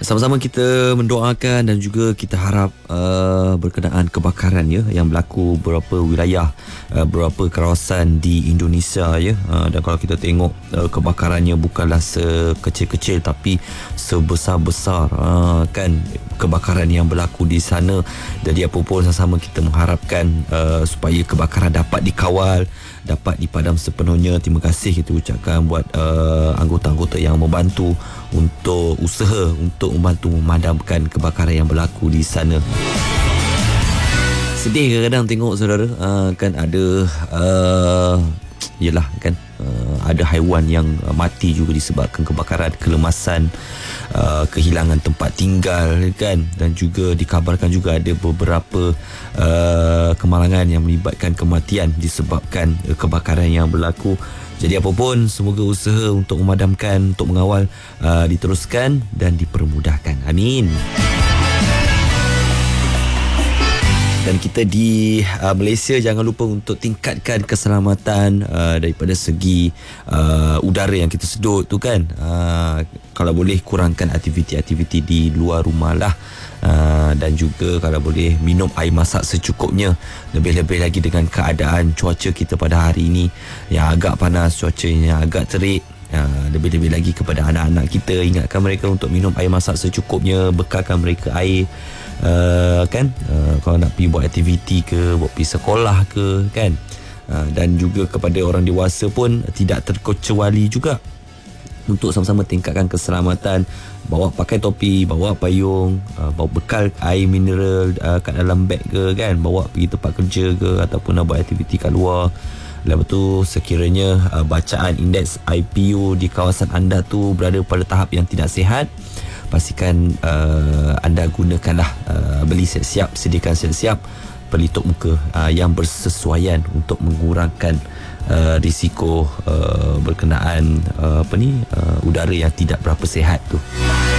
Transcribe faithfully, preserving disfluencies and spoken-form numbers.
sama-sama kita mendoakan dan juga kita harap uh, berkenaan kebakaran ya yang berlaku beberapa wilayah, uh, beberapa kawasan di Indonesia ya. Uh, dan kalau kita tengok uh, kebakarannya bukanlah sekecil-kecil tapi sebesar-besar uh, kan kebakaran yang berlaku di sana. Jadi apa pun sama-sama kita mengharapkan uh, supaya kebakaran dapat dikawal, dapat dipadam sepenuhnya. Terima kasih kita ucapkan buat uh, anggota-anggota yang membantu untuk usaha untuk membantu memadamkan kebakaran yang berlaku di sana. Sedih kadang-kadang tengok saudara, uh, kan ada uh, yelah kan uh, ada haiwan yang uh, mati juga disebabkan kebakaran, kelemasan, uh, kehilangan tempat tinggal kan, dan juga dikabarkan juga ada beberapa uh, kemalangan yang melibatkan kematian disebabkan uh, kebakaran yang berlaku. Jadi apa pun, semoga usaha untuk memadamkan, untuk mengawal uh, diteruskan dan dipermudahkan. Amin. Dan kita di uh, Malaysia jangan lupa untuk tingkatkan keselamatan uh, daripada segi uh, udara yang kita sedut tu kan. Uh, kalau boleh kurangkan aktiviti-aktiviti di luar rumah lah. Uh, dan juga kalau boleh minum air masak secukupnya. Lebih-lebih lagi dengan keadaan cuaca kita pada hari ini yang agak panas, cuacanya agak terik. Uh, lebih-lebih lagi kepada anak-anak kita, ingatkan mereka untuk minum air masak secukupnya, bekalkan mereka air. Uh, kan uh, kalau nak pergi buat aktiviti ke, buat pergi sekolah ke kan. Uh, dan juga kepada orang dewasa pun tidak terkecuali juga untuk sama-sama tingkatkan keselamatan. Bawa pakai topi, bawa payung, uh, bawa bekal air mineral uh, kat dalam beg ke kan, bawa pergi tempat kerja ke ataupun nak buat aktiviti kat luar. Lepas tu sekiranya uh, bacaan indeks I P U di kawasan anda tu berada pada tahap yang tidak sihat, pastikan uh, anda gunakanlah uh, beli siap-siap, sediakan siap-siap pelitup muka uh, yang bersesuaian untuk mengurangkan uh, risiko uh, berkenaan uh, apa ni uh, udara yang tidak berapa sihat tu.